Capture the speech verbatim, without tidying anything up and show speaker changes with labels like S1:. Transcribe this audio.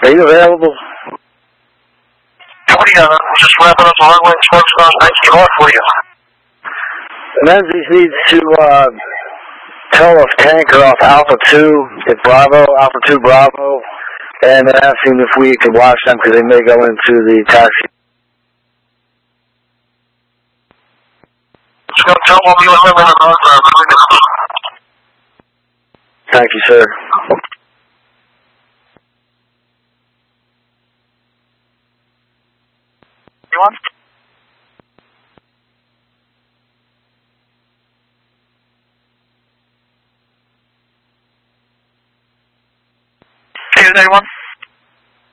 S1: Are you available?
S2: What do you got? We're just wrapping up the runway and sparks on nineteen hard for you.
S1: Menzies needs to uh, tell a tanker off Alpha two at Bravo, Alpha two Bravo, and they're asking if we can watch them because they may go into the taxi.
S2: Just gonna tell them you remember the road.
S1: Thank you, sir.
S2: You want? Hey, is anyone?